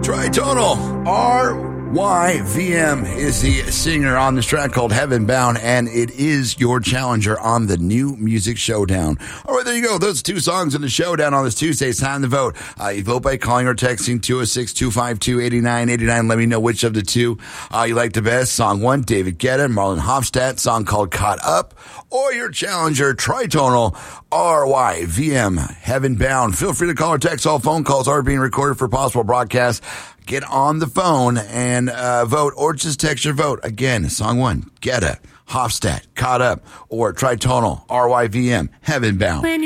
Tritonal, RYVM is the singer on this track called Heaven Bound, and it is your challenger on the New Music Showdown. All right, there you go. Those two songs in the showdown on this Tuesday. It's time to vote. You vote by calling or texting 206-252-8989. Let me know which of the two you like the best. Song 1, David Guetta, Marlon Hofstadt, song called Caught Up, or your challenger, Tritonal, RYVM, Heaven Bound. Feel free to call or text. All phone calls are being recorded for possible broadcast. Get on the phone and vote, or just text your vote. Again, song 1, Guetta, Hofstadt, Caught Up, or Tritonal, RYVM, Heaven Bound.